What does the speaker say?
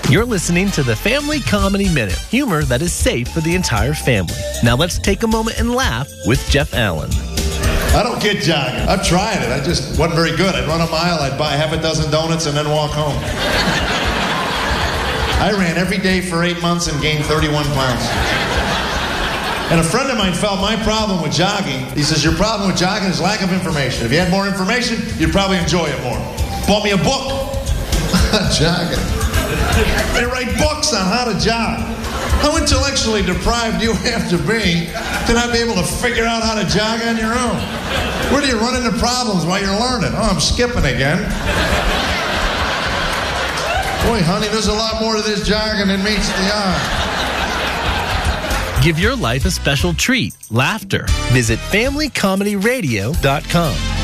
You're listening to the Family Comedy Minute, humor that is safe for the entire family. Now let's take a moment and laugh with Jeff Allen. I don't get jogging. I've tried it. I just wasn't very good. I'd run a mile, I'd buy half a dozen donuts, and then walk home. I ran every day for 8 months and gained 31 pounds. And a friend of mine felt my problem with jogging. He says, your problem with jogging is lack of information. If you had more information, you'd probably enjoy it more. Bought me a book on jogging. They write books on how to jog. How intellectually deprived do you have to be to not be able to figure out how to jog on your own? Where do you run into problems while you're learning? Oh, I'm skipping again. Boy, honey, there's a lot more to this jogging than meets the eye. Give your life a special treat, laughter. Visit FamilyComedyRadio.com.